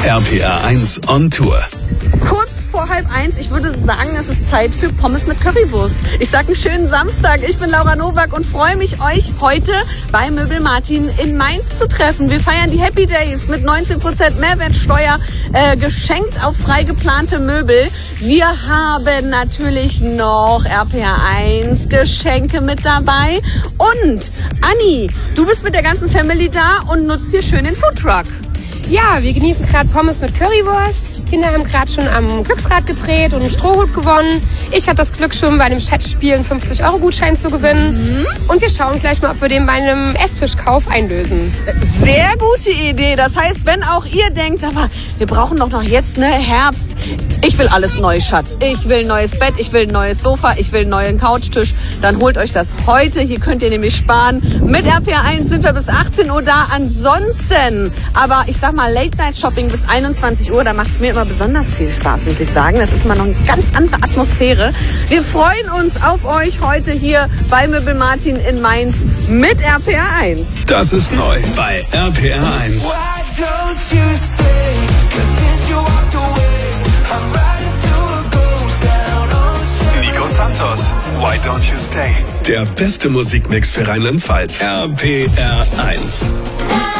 RPR 1 on Tour. Kurz vor 12:30, ich würde sagen, es ist Zeit für Pommes mit Currywurst. Ich sage einen schönen Samstag. Ich bin Laura Nowak und freue mich, euch heute bei Möbel Martin in Mainz zu treffen. Wir feiern die Happy Days mit 19% Mehrwertsteuer, geschenkt auf frei geplante Möbel. Wir haben natürlich noch RPR 1 Geschenke mit dabei. Und Anni, du bist mit der ganzen Family da und nutzt hier schön den Foodtruck. Ja, wir genießen gerade Pommes mit Currywurst. Kinder haben gerade schon am Glücksrad gedreht und einen Strohhut gewonnen. Ich hatte das Glück, schon bei dem Chatspiel einen 50-Euro-Gutschein zu gewinnen. Und wir schauen gleich mal, ob wir den bei einem Esstischkauf einlösen. Sehr gute Idee. Das heißt, wenn auch ihr denkt, aber wir brauchen doch noch jetzt Herbst. Ich will alles neu, Schatz. Ich will ein neues Bett, ich will ein neues Sofa, ich will einen neuen Couchtisch. Dann holt euch das heute. Hier könnt ihr nämlich sparen. Mit RPR 1 sind wir bis 18 Uhr da. Ansonsten, aber ich sag mal, Late-Night-Shopping bis 21 Uhr, da macht es mir immer besonders viel Spaß, muss ich sagen. Das ist mal noch eine ganz andere Atmosphäre. Wir freuen uns auf euch heute hier bei Möbel Martin in Mainz mit RPR 1. Das ist neu bei RPR 1. Nico Santos, Why Don't You Stay? Der beste Musikmix für Rheinland-Pfalz. RPR 1.